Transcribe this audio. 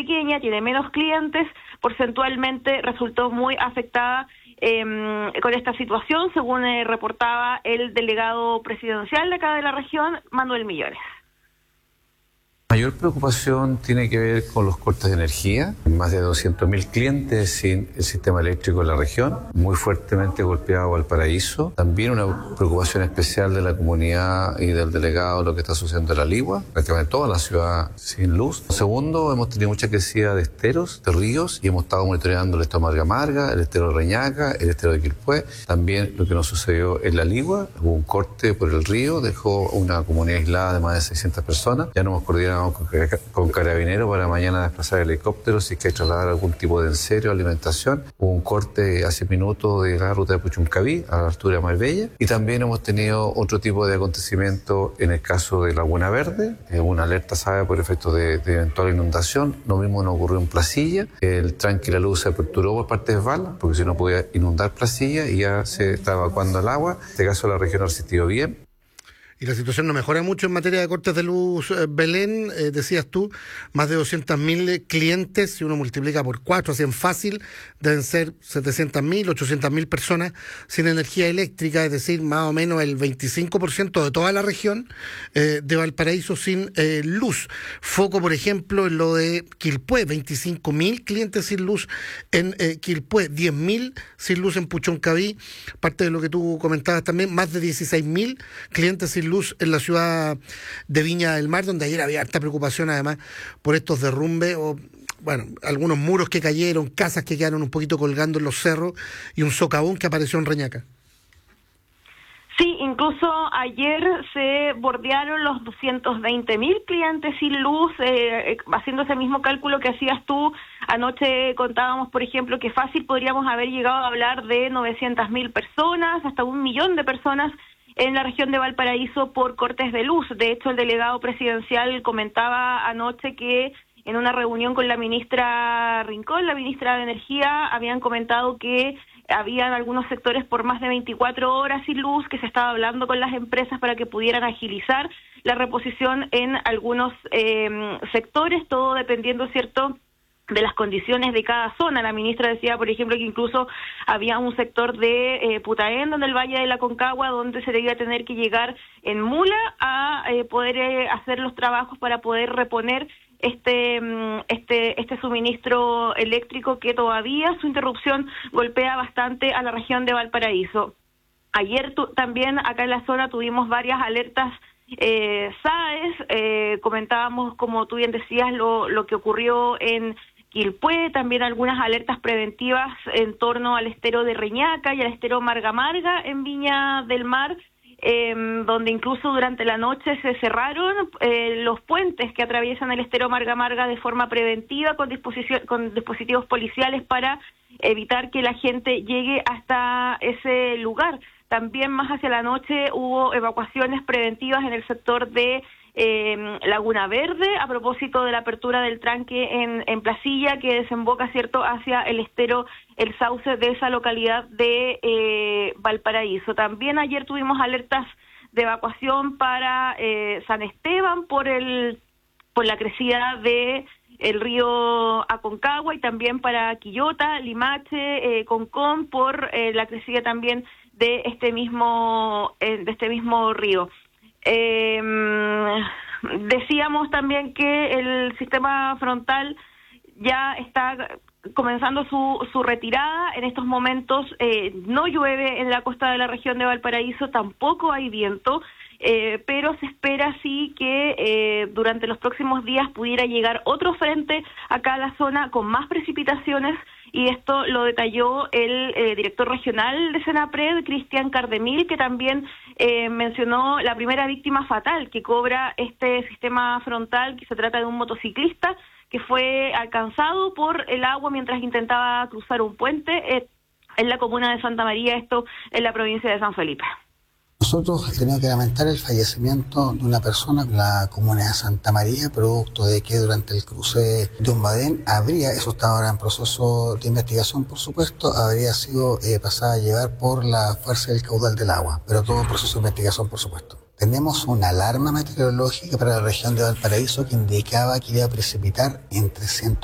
pequeña, tiene menos clientes, porcentualmente resultó muy afectada con esta situación, según reportaba el delegado presidencial de acá de la región, Manuel Millones. Mayor preocupación tiene que ver con los cortes de energía. Más de 200.000 clientes sin el sistema eléctrico en la región, muy fuertemente golpeado Valparaíso. También una preocupación especial de la comunidad y del delegado lo que está sucediendo en La Ligua, prácticamente toda la ciudad sin luz. Segundo, hemos tenido mucha crecida de esteros, de ríos, y hemos estado monitoreando el estero Marga, el estero Reñaca, el estero de Quilpué. También lo que nos sucedió en La Ligua, hubo un corte por el río, dejó una comunidad aislada de más de 600 personas. Ya no hemos coordinado con Carabineros para mañana desplazar helicópteros si hay que trasladar algún tipo de enserio o alimentación. Hubo un corte hace minutos de la ruta de Puchuncaví a la altura de Marbella, y también hemos tenido otro tipo de acontecimiento en el caso de Laguna Verde, una alerta SAE por efecto de eventual inundación. Lo mismo nos ocurrió en Placilla, el tranque La Luz se aperturó por parte de Val porque si no podía inundar Placilla y ya se está evacuando el agua. En este caso la región ha resistido bien. Y la situación no mejora mucho en materia de cortes de luz, Belén. Decías tú, más de 200.000 clientes, si uno multiplica por 4, así en fácil, deben ser 700.000, 800.000 personas sin energía eléctrica, es decir, más o menos el 25% de toda la región de Valparaíso sin luz. Foco, por ejemplo, en lo de Quilpué, 25.000 clientes sin luz en Quilpué, 10.000 sin luz en Puchuncaví, parte de lo que tú comentabas también, más de 16.000 clientes sin luz en la ciudad de Viña del Mar, donde ayer había harta preocupación además por estos derrumbes o, bueno, algunos muros que cayeron, casas que quedaron un poquito colgando en los cerros y un socavón que apareció en Reñaca. Sí, incluso ayer se bordearon los 220.000 clientes sin luz, haciendo ese mismo cálculo que hacías tú. Anoche contábamos, por ejemplo, que fácil podríamos haber llegado a hablar de 900.000 personas, hasta 1 millón de personas en la región de Valparaíso por cortes de luz. De hecho, el delegado presidencial comentaba anoche que en una reunión con la ministra Rincón, la ministra de Energía, habían comentado que habían algunos sectores por más de 24 horas sin luz, que se estaba hablando con las empresas para que pudieran agilizar la reposición en algunos sectores, todo dependiendo, ¿cierto?, de las condiciones de cada zona. La ministra decía, por ejemplo, que incluso había un sector de Putaendo, en el Valle de la Concagua, donde se debía tener que llegar en mula a poder hacer los trabajos para poder reponer este suministro eléctrico, que todavía su interrupción golpea bastante a la región de Valparaíso. Ayer también acá en la zona tuvimos varias alertas SAES, comentábamos, como tú bien decías, lo que ocurrió en Quilpué, también algunas alertas preventivas en torno al estero de Reñaca y al estero Marga en Viña del Mar, donde incluso durante la noche se cerraron los puentes que atraviesan el estero Marga de forma preventiva con dispositivos policiales para evitar que la gente llegue hasta ese lugar. También más hacia la noche hubo evacuaciones preventivas en el sector de Laguna Verde, a propósito de la apertura del tranque en Placilla, que desemboca, ¿cierto?, hacia el estero El Sauce de esa localidad de Valparaíso. También ayer tuvimos alertas de evacuación para San Esteban por la crecida de el río Aconcagua, y también para Quillota, Limache, Concón, por la crecida también de este mismo río. Decíamos también que el sistema frontal ya está comenzando su retirada. En estos momentos no llueve en la costa de la región de Valparaíso, tampoco hay viento, pero se espera sí que durante los próximos días pudiera llegar otro frente acá a la zona con más precipitaciones, y esto lo detalló el director regional de Senapred, Cristian Cardemil, que también mencionó la primera víctima fatal que cobra este sistema frontal, que se trata de un motociclista que fue alcanzado por el agua mientras intentaba cruzar un puente en la comuna de Santa María, esto en la provincia de San Felipe. Nosotros tenemos que lamentar el fallecimiento de una persona en la comuna de Santa María, producto de que durante el cruce de un badén eso está ahora en proceso de investigación, por supuesto, habría sido pasada a llevar por la fuerza del caudal del agua, pero todo en proceso de investigación, por supuesto. Tenemos una alarma meteorológica para la región de Valparaíso que indicaba que iba a precipitar entre